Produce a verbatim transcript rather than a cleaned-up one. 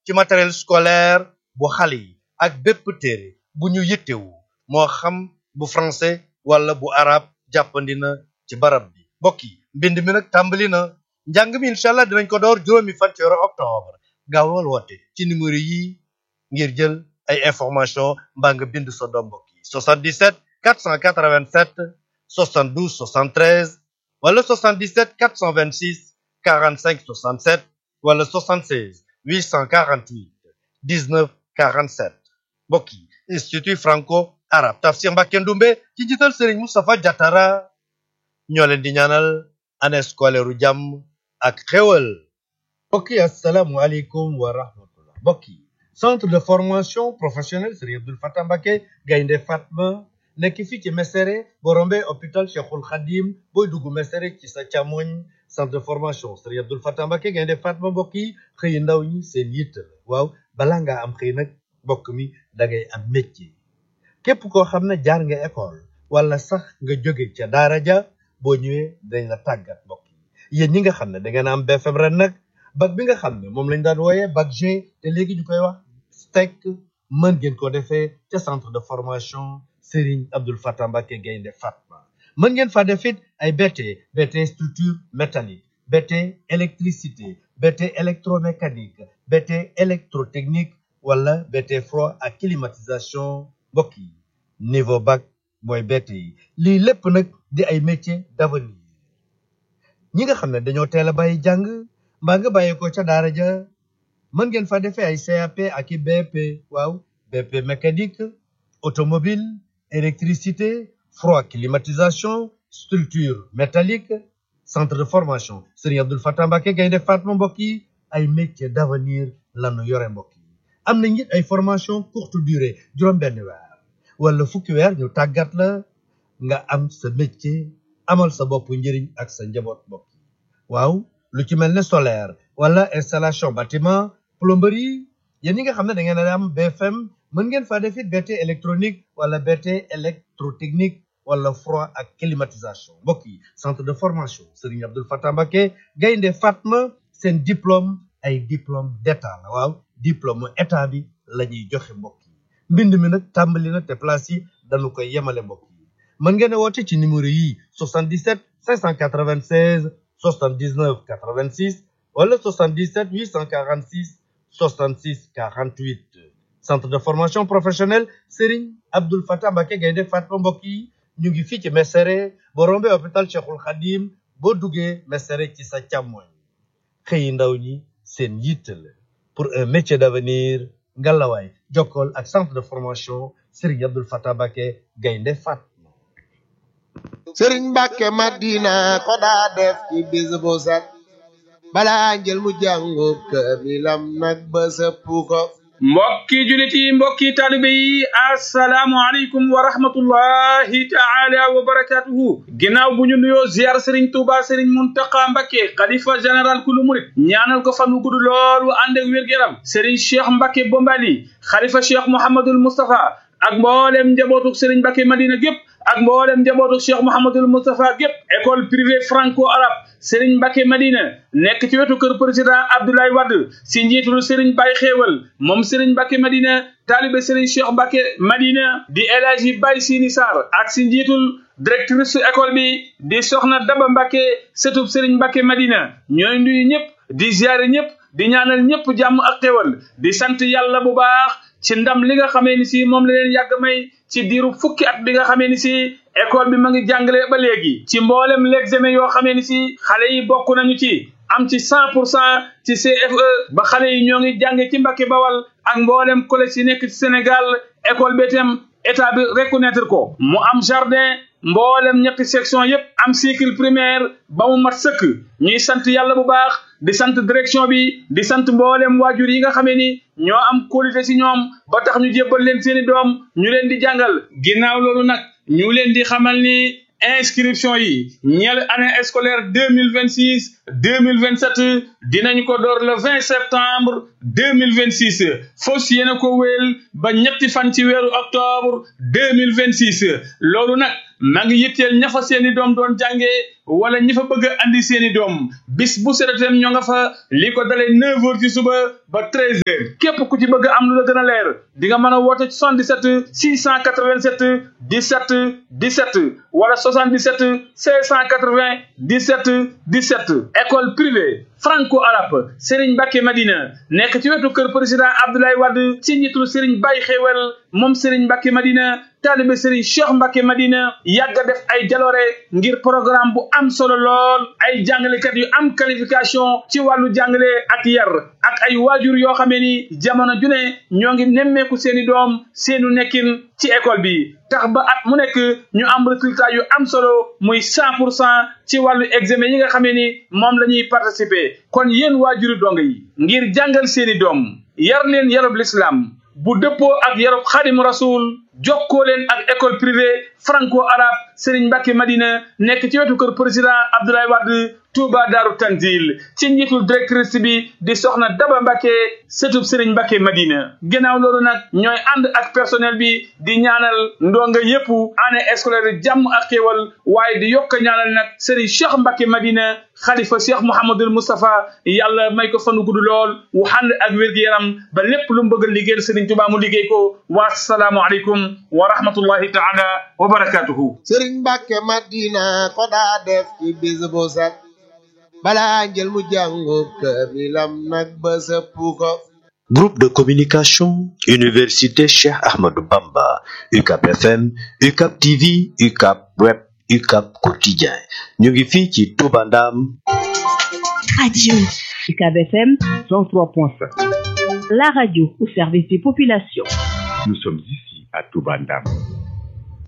ci matériel scolaire bu xale yi ak bépp téere bu ñu yittewu moo xam bu français wala bu arabe jàppandi na ci barab bi mbokk yi mbind mi nag tàmbali na njàng mi incha allah dinañ ko door juróomi fan ci weeru octobre gaawal woote ci numéro yi ngir jël ay information mbaa nga bind sa doom mbokk yi soixante-dix-sept quatre cent quatre-vingt-sept soixante-douze soixante-treize wala soixante-dix-sept quatre cent vingt-six quarante-cinq soixante-sept wala soixante-seize huit cent quarante-huit dix-neuf quarante-sept mbokk yi institut franco arabe Tafsir Mbacké Ndoumbé ci njiital Serigne Moustapha Diatara ñoo leen di ñaanal année scolaire u jàmm ak xéwal mbokk yi assalaamu aleykum wa rahmatullah mbokk yi centre de formation professionnelle Serigne Abdoul Fatah Mbacké Gaynde Fatma nekk fii ci Mesere boo rombee hôpital Cheikhul Khadim booy dugg Mesere ci sa càmmoñ centre de formation Serigne Abdoul Fatah Mbacké Gaynde Fatma mbokk yi xëy ndaw ñi seen yitt la waaw balaa ngaa am xëy nag mbokk mi da ngay am métier képp koo xam ne jaar nga école wala sax nga jóge ca daara ja boo ñëwee dañ la tàggat mbokk yi yéen ñi nga xam ne da ngeen am B F M ren nag bac bi nga xam ne moom lañ daan wooyee bac G te léegi ñu koy wax S T E C mën ngeen ko defee ca centre de formation Serigne Abdoul Fatah Mbacké Gaynde Fatma mën ngeen fa def it ay B T B T structure métallique B T électricité B T électromécanique B T électrotechnique wala B T froid ak climatisation mbokk yi niveau bac mooy B T yi lii lépp nag di ay métiers d'avenir ñi nga xam ne dañoo teel a bàyyi jàng mbaa nga bàyyi ko ca daara ja mën ngeen fa defee ay C A P ak i B P waaw B P mécanique automobile électricité froid climatisation structure métallique centre de formation Serigne Abdoul Fatah Mbacké Gaynde Fatma mbokk yi ay métiers d'avenir lanu yore mbokk yi am na it ay formation courte durée juróom benn weer wala fukki weer ñu tàggat la nga am sa métier amal sa bopp njëriñ ak sa njaboot mbokk yi waaw lu ci mel ne solaire wala installation bâtiment plomberie yéen ñi nga xam ne da ngeen a am B F M mën ngeen faa def it B T électronique wala B T électrotechnique wala froid ak climatisation mbokk yi centre de formation Serigne Abdoul Fatah Mbacké Gaynde Fatma seen diplôme ay diplôme d'état la waaw diplôme état bi la ñuy joxe mbokk yi mbind mi nag tàmbali na te place yi dañu koy yemale mbokk yi mën ngeen a woote ci numéro yi soixante-dix-sept cinq cent quatre-vingt-seize soixante-dix-neuf quatre-vingt-six wala soixante-dix-sept huit cent quarante-six soixante-six quarante-huit centre de formation professionnelle Serigne Abdoul Fatah Mbacké Gaynde Fatma mbokk yi ñu ngi fii ci Mesere boo rombee hôpital Cheikhul Khadim boo duggee Mesere ci sa càmmoñ xëyi ndaw ñi seen yitte la pour un métier d'avenir ngalawaay jokkool ak centre de formation Serigne Abdoul Fatah Mbacké Gaynde Fatma Serigne Mbacké Madina ko daa def ci bis bu set balaa njël mu jàngu kaamilam nag ba sëpp ko mbokki julit yi mbokki taalibe yi assalaamu aleykum wa rahmatullahi taala wa barakatuhu ginnaaw bu ñu nuyoo ziar Serigne Touba Serigne Mountakha Mbacké xalifa général kulu murit ñaanal ko fan wu gudd loolu ànd ak wér-gu-yaram Serigne Cheikh Mbacké Bombali xalifa Cheikh Mouhamadoul Moustapha ak mboolem njabootuk Serigne Mbacké Madina gépp ak mboolem njabootuk Cheikh Mouhamadoul Moustapha gépp école privée franco-arabe Serigne Mbacké Madina nekk ci wetu kër président Abdoulaye Wade si njiitul Serigne Baye Xéewal moom Serigne Mbacké Madina taalibe Serigne Cheikh Mbacké Madina di El Hadji Baye Sini Sarr ak si njiitul directrice école bi di Soxna Daba Mbacké sëtub Serigne Mbacké Madina ñooy nuyu ñëpp di ziare ñëpp di ñaanal ñëpp jàmm ak xéewal di sant yàlla bu baax ci ndam li nga xamee ni si moom la leen yàgg may ci diiru fukki at bi nga xamee ni si école bi ma ngi jàngale ba léegi ci mboolem l'examen yoo xamee ni si xale yi bokk nañu ci am ci cent pour cent ci C F E ba xale yi ñoo ngi jànge ci Mbacké Bawal ak mboolem collège yi nekk ci Sénégal école bi itam état bi reconnaître ko mu am jardin mboolem ñetti section yépp am cycle primaire ba mu mat sëkk ñuy sant yàlla bu baax di sant direction bi di sant mboolem waajur yi nga xamee ni ñoo am qualité ci ñoom ba tax ñu jébbal leen seeni doom ñu leen di jàngal ginnaaw loolu nag ñu leen di xamal ni inscription yi ñeel année scolaire deux mille vingt-six deux mille vingt-sept dinañ ko door le vingt septembre deux mille vingt-six fos yéena ko wéel ba ñetti fan ci weeru octobre deux mille vingt-six loolu nag ma ngi yitteel ña fa seeni doom doon jàngee wala ñi fa bëgg a andi seeni doom bis bu seretem ñoo nga fa li ko dalee neuf heures ci suba ba treize heures képp ku ci bëgg am lu la gën a leer di nga mën a woote ci soixante-dix-sept six cent quatre-vingt-sept dix-sept dix-sept wala soixante-dix-sept cinq cent quatre-vingts dix-sept dix-sept école privée franco-arabe Serigne Mbacké Madina nekk ci wetu kër président Abdoulaye Wade ci njiitul Serigne Baye Xewel moom Serigne Mbacké Madina taalibe Serigne Cheikh Mbacké Madina yàgg a def ay jaloore ngir programme bu am solo lool ay jàngalekat yu am qualification ci wàllu jàngale ak yar ak ay waajur yoo xamee ni jamono ju ne ñoo ngi nemmeeku seeni doom seenu nekkin ci école bi tax ba at mu nekk ñu am résultat yu am solo muy cent pour cent ci wàllu examen yi nga xamee ni moom la ñuy participer kon yéen waajuri dong yi ngir jàngal seeni doom yar leen yarub l'islam bu dëppoo ak yarub Xaadimu Rasul jokkoo leen ak école privée franco-arabe Serigne Mbacké Madina nekk ci wetu kër président Abdoulaye Wade Touba Daaru Tanzil ci njiitul directrice bi di soxna Daba Mbacké sëtub Serigne Mbacké Madina gannaaw loolu nag ñooy ànd ak personnel bi di ñaanal ndonga yépp année scolaire jàmm ak xéewal waaye di yokk ñaanal nag Serigne Cheikh Mbacké Madina xalifa Cheikh Mouhamadul Moustapha yàlla may ko fanu gudd lool wu ànd ak wér-gu-yaram ba lépp lu mu bëgg a liggéeyal Serigne Touba mu liggéey ko wa salaamu aleykum wa rahmatullahi taala wa barakatuhu Serigne Mbacké Madina ko daa def ci bis bu set balaa njël mu jàngub kaamilam nag ba sëpp ko. Groupe de communication Université Cheikh Ahmadou Bamba U C A B F M U C A B T V U C A B Web U C A B Quotidien ñu ngi fii ci Touba Ndam. Radio U C A B F M cent trois point sept. La radio au service des populations. Nous sommes ici à Touba Ndam.